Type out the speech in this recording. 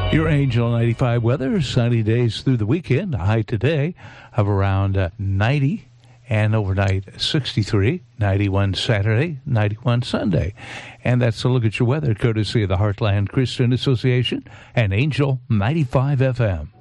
Your Angel 95 weather, sunny days through the weekend. A high today of around 90 and overnight 63, 91 Saturday, 91 Sunday. And that's a look at your weather courtesy of the Heartland Christian Association and Angel 95 FM.